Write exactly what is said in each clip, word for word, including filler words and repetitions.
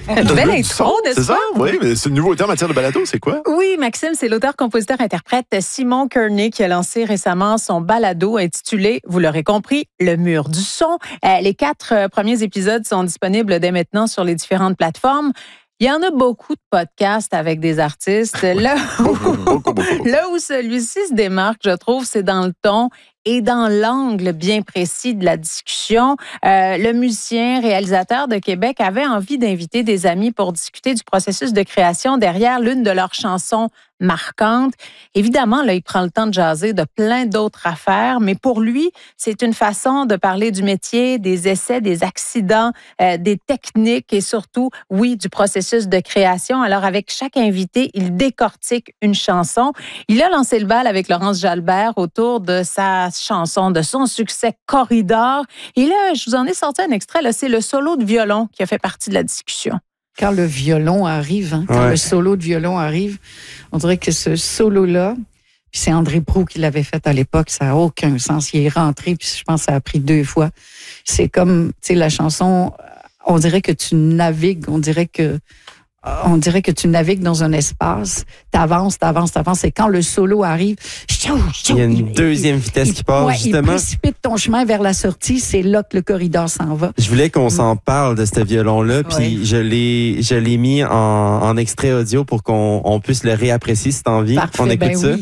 Belle intro, n'est-ce C'est pas? ça? Oui, mais c'est une nouveauté en matière de balado, c'est quoi? Oui, Maxime, c'est l'auteur-compositeur-interprète Simon Kearney qui a lancé récemment son balado intitulé, vous l'aurez compris, Le mur du son. Euh, les quatre euh, premiers épisodes sont disponibles dès maintenant sur les différentes plateformes. Il y en a beaucoup de podcasts avec des artistes. Là où, Beaucoup, beaucoup, beaucoup. là où celui-ci se démarque, je trouve, c'est dans le ton et dans l'angle bien précis de la discussion. Euh, le musicien, réalisateur de Québec avait envie d'inviter des amis pour discuter du processus de création derrière l'une de leurs chansons marquantes. Évidemment, là, il prend le temps de jaser de plein d'autres affaires, mais pour lui, c'est une façon de parler du métier, des essais, des accidents, euh, des techniques et surtout, oui, du processus de création. Alors, avec chaque invité, il décortique une chanson. Il a lancé le bal avec Laurence Jalbert autour de sa chanson, de son succès Corridor. Et là, je vous en ai sorti un extrait, là, c'est le solo de violon qui a fait partie de la discussion. Quand le violon arrive, hein, quand Ouais. le solo de violon arrive, on dirait que ce solo-là, puis c'est André Proulx qui l'avait fait à l'époque, ça n'a aucun sens. Il est rentré, puis je pense que ça a pris deux fois. C'est comme, tu sais, la chanson, on dirait que tu navigues, on dirait que on dirait que tu navigues dans un espace, t'avances, t'avances, t'avances, et quand le solo arrive, Il y a une deuxième vitesse il, qui part, ouais, justement. il précipite ton chemin vers la sortie, c'est là que le corridor s'en va. Je voulais qu'on s'en parle de ce violon-là, puis Ouais. je l'ai, je l'ai mis en, en extrait audio pour qu'on on puisse le réapprécier si t'as envie. Parfait, On écoute ben ça. oui.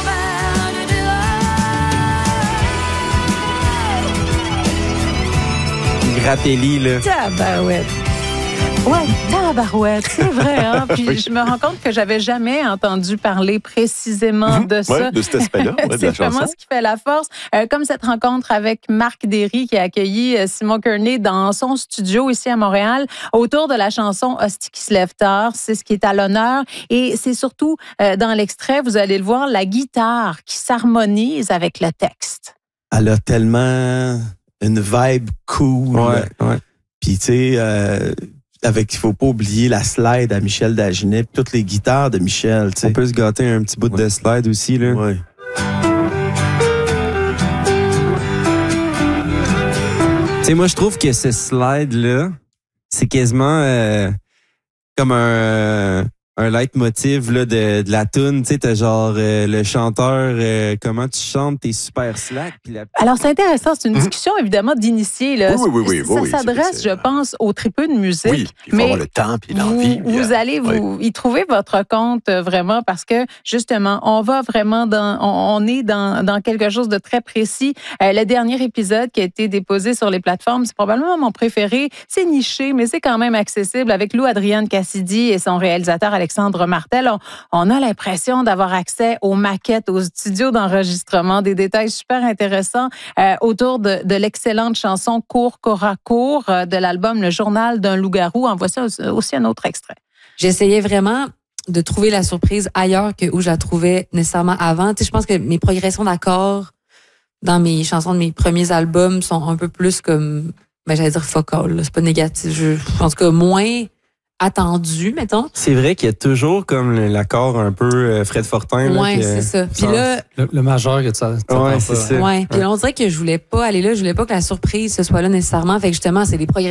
Grappelli, là. Tabarouette. Ouais, tabarouette, c'est vrai. Hein? Puis je me rends compte que j'avais jamais entendu parler précisément de ça. Ouais, de cet aspect-là, ouais, de c'est la vraiment chanson. ce qui fait la force. Euh, comme cette rencontre avec Marc Derry qui a accueilli euh, Simon Kearney dans son studio ici à Montréal autour de la chanson Hostie qui se lève tard. C'est ce qui est à l'honneur. Et c'est surtout euh, dans l'extrait, vous allez le voir, la guitare qui s'harmonise avec le texte. Elle a tellement une vibe cool. Ouais, ouais. Puis, tu sais, euh, avec, il faut pas oublier la slide à Michel Dagenet, puis toutes les guitares de Michel, tu sais. On peut se gâter un petit bout de Ouais. slide aussi, là. Ouais. Tu sais, moi, je trouve que ce slide-là, c'est quasiment euh, comme un, un leitmotiv là, de, de la toune. Tu sais, t'as genre euh, le chanteur, euh, comment tu chantes, t'es super slack. Puis la... Alors, c'est intéressant. C'est une discussion, évidemment, d'initiés. Là. Oui, oui, oui, oui, Ça oui, s'adresse, c'est- c'est- je pense, aux tripeux de musique. Oui, il faut mais avoir le temps puis l'envie. Vous, puis, vous euh, allez vous oui. y trouver votre compte euh, vraiment parce que, justement, on va vraiment dans, on, on est dans, dans quelque chose de très précis. Euh, le dernier épisode qui a été déposé sur les plateformes, c'est probablement mon préféré. C'est niché, mais c'est quand même accessible avec Lou Adrienne Cassidy et son réalisateur Alexandre Martel. On, on a l'impression d'avoir accès aux maquettes, aux studios d'enregistrement, des détails super intéressants euh, autour de, de l'excellente chanson Cours, Cora, Cours euh, de l'album Le Journal d'un loup-garou. En voici aussi un autre extrait. J'essayais vraiment de trouver la surprise ailleurs que où je la trouvais nécessairement avant. Tu sais, je pense que mes progressions d'accords dans mes chansons de mes premiers albums sont un peu plus comme, ben, j'allais dire focal, là. C'est pas négatif. Je, en tout cas, moins attendu, mettons. C'est vrai qu'il y a toujours comme le- l'accord un peu euh, Fred Fortin. là, Ouais, que- c'est ça. Puis ça- là, Le, le majeur que tu ça, Ouais, c'est ça. ouais. Puis là, on dirait que je voulais pas aller là. Je voulais pas que la surprise ce soit là nécessairement. Fait que justement, c'est des progressions